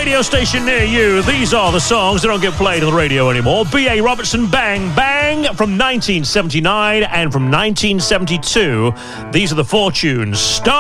radio station near you. These are the songs that don't get played on the radio anymore. B.A. Robertson, Bang Bang from 1979 and from 1972. These are the four tunes.